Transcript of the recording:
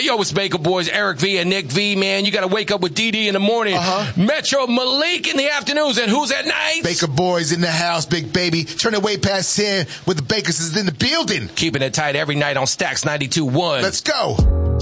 Yo, it's Baker Boys, Eric V and Nick V, man. You got to wake up with DD in the morning. Metro Malik in the afternoons. And who's at night? Baker Boys in the house, big baby. Turn it way past 10 with the Bakers is in the building. Keeping it tight every night on Stacks 92.1. Let's go.